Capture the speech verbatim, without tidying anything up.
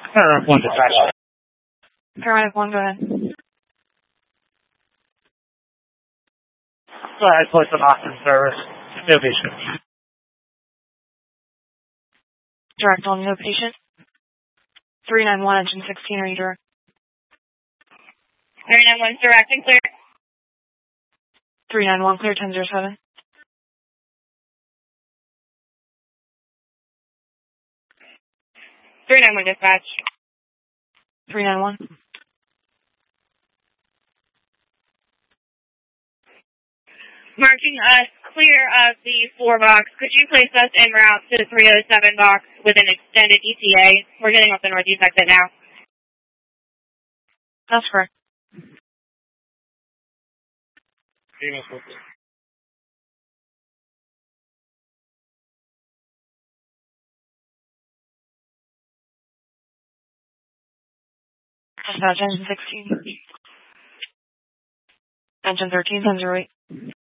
Paramedic one dispatch. Paramedic one, go ahead. Go ahead, place on Austin service. No patient. Direct on no patient. three nine one, engine sixteen, are you direct? three nine one, direct and clear. three nine one, clear, ten zero seven. three nine one, dispatch. three nine one. Marking us clear of the four box. Could you place us en route to the three oh seven box with an extended E T A? We're getting off the northeast exit now. That's correct. Dispatch, engine sixteen. Engine thirteen, ten zero eight.